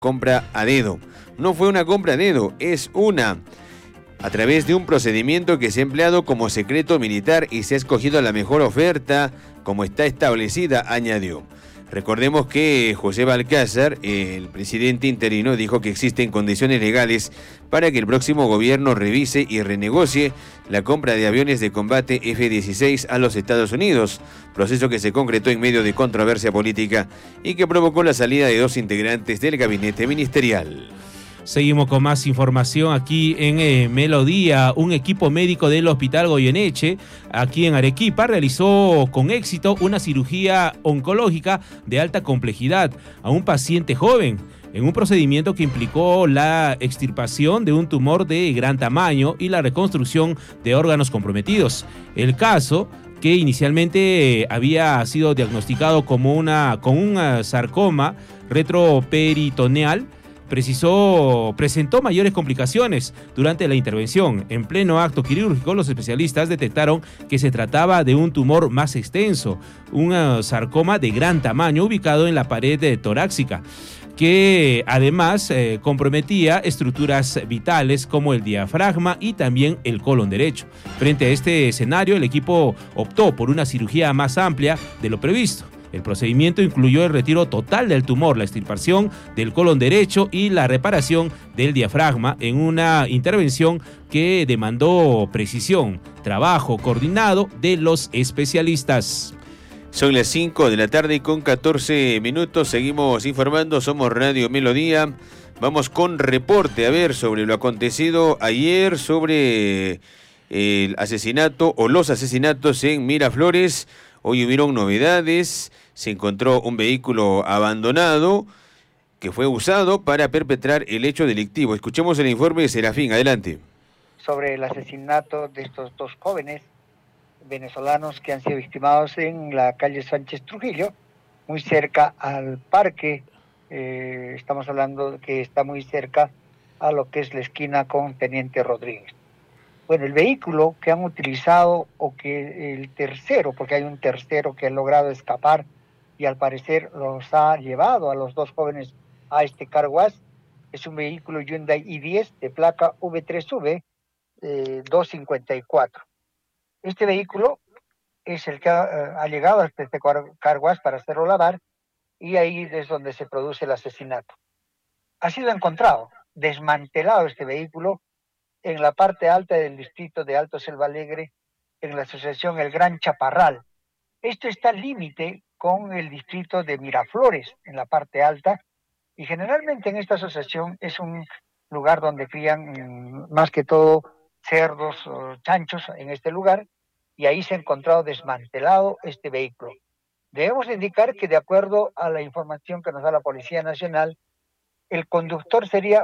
compra a dedo. No fue una compra a dedo, es a través de un procedimiento que se ha empleado como secreto militar y se ha escogido la mejor oferta como está establecida, añadió. Recordemos que José Balcázar, el presidente interino, dijo que existen condiciones legales para que el próximo gobierno revise y renegocie la compra de aviones de combate F-16 a los Estados Unidos, proceso que se concretó en medio de controversia política y que provocó la salida de 2 integrantes del gabinete ministerial. Seguimos con más información aquí en Melodía. Un equipo médico del Hospital Goyeneche, aquí en Arequipa, realizó con éxito una cirugía oncológica de alta complejidad a un paciente joven, en un procedimiento que implicó la extirpación de un tumor de gran tamaño y la reconstrucción de órganos comprometidos. El caso, que inicialmente había sido diagnosticado con un sarcoma retroperitoneal, presentó mayores complicaciones durante la intervención. En pleno acto quirúrgico, los especialistas detectaron que se trataba de un tumor más extenso, un sarcoma de gran tamaño ubicado en la pared torácica, que además comprometía estructuras vitales como el diafragma y también el colon derecho. Frente a este escenario, el equipo optó por una cirugía más amplia de lo previsto. El procedimiento incluyó el retiro total del tumor, la extirpación del colon derecho y la reparación del diafragma en una intervención que demandó precisión, trabajo coordinado de los especialistas. Son las 5 de la tarde con 14 minutos. Seguimos informando, somos Radio Melodía. Vamos con reporte, sobre lo acontecido ayer, sobre el asesinato o los asesinatos en Miraflores. Hoy hubieron novedades, se encontró un vehículo abandonado que fue usado para perpetrar el hecho delictivo. Escuchemos el informe de Serafín, adelante. Sobre el asesinato de estos 2 jóvenes venezolanos que han sido victimados en la calle Sánchez Trujillo, muy cerca al parque, estamos hablando que está muy cerca a lo que es la esquina con Teniente Rodríguez. Bueno, el vehículo que han utilizado, o que el tercero, porque hay un tercero que ha logrado escapar y al parecer los ha llevado a los 2 jóvenes a este car wash, es un vehículo Hyundai i10 de placa V3V 254. Este vehículo es el que ha llegado a este car wash para hacerlo lavar, y ahí es donde se produce el asesinato. Ha sido encontrado, desmantelado este vehículo, en la parte alta del distrito de Alto Selva Alegre, en la asociación El Gran Chaparral. Esto está al límite con el distrito de Miraflores, en la parte alta, y generalmente en esta asociación es un lugar donde crían más que todo cerdos o chanchos en este lugar, y ahí se ha encontrado desmantelado este vehículo. Debemos indicar que, de acuerdo a la información que nos da la Policía Nacional, el conductor sería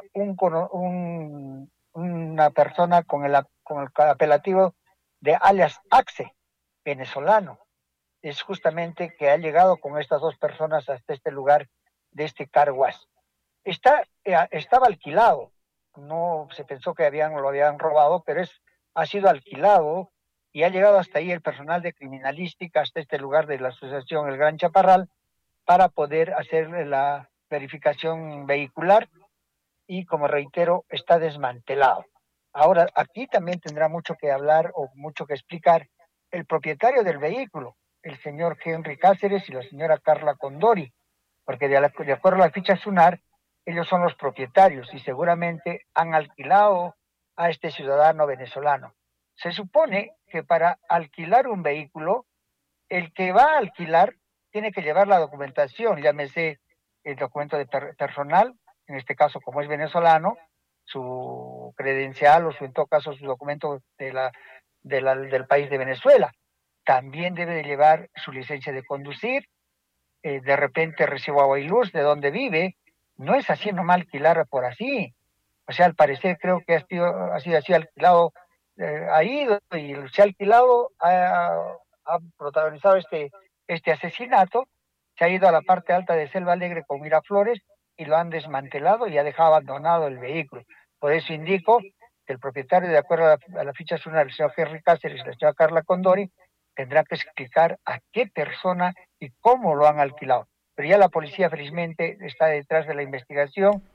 una persona con el apelativo de alias Axe, venezolano. Es justamente que ha llegado con estas 2 personas hasta este lugar de este car wash. Estaba alquilado, no se pensó que lo habían robado, pero ha sido alquilado, y ha llegado hasta ahí el personal de criminalística, hasta este lugar de la asociación El Gran Chaparral, para poder hacer la verificación vehicular, y, como reitero, está desmantelado. Ahora, aquí también tendrá mucho que hablar o mucho que explicar el propietario del vehículo, el señor Henry Cáceres y la señora Carla Condori, porque de acuerdo a la ficha SUNAR, ellos son los propietarios y seguramente han alquilado a este ciudadano venezolano. Se supone que para alquilar un vehículo, el que va a alquilar tiene que llevar la documentación, llámese el documento de personal, en este caso, como es venezolano, su credencial, o en todo caso su documento del país de Venezuela. También debe de llevar su licencia de conducir, de repente recibo agua y luz, de donde vive. No es así nomás alquilar por así. O sea, al parecer creo que ha sido así alquilado, ha ido y se ha alquilado, ha protagonizado este asesinato, se ha ido a la parte alta de Selva Alegre con Miraflores y lo han desmantelado y ha dejado abandonado el vehículo. Por eso indico que el propietario, de acuerdo a la ficha SUNAR, el señor Henry Cáceres y la señora Carla Condori, tendrá que explicar a qué persona y cómo lo han alquilado. pero ya la policía felizmente está detrás de la investigación